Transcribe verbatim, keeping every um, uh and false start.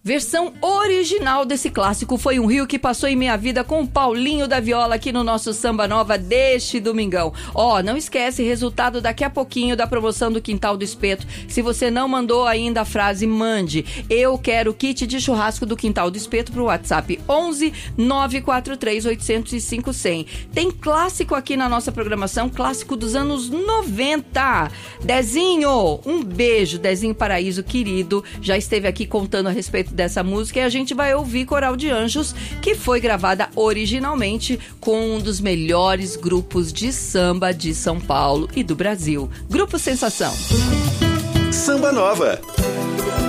Versão original desse clássico foi um rio que passou em minha vida com o Paulinho da Viola aqui no nosso Samba Nova deste domingão. Ó, oh, não esquece, resultado daqui a pouquinho da promoção do Quintal do Espeto. Se você não mandou ainda a frase, mande. Eu quero kit de churrasco do Quintal do Espeto pro WhatsApp onze nove quatro três oito zero cinco zero zero. Tem clássico aqui na nossa programação, clássico dos anos noventa. Dezinho, um beijo, Dezinho Paraíso querido, já esteve aqui contando a respeito dessa música e a gente vai ouvir Coral de Anjos, que foi gravada originalmente com um dos melhores grupos de samba de São Paulo e do Brasil, Grupo Sensação. Samba Nova.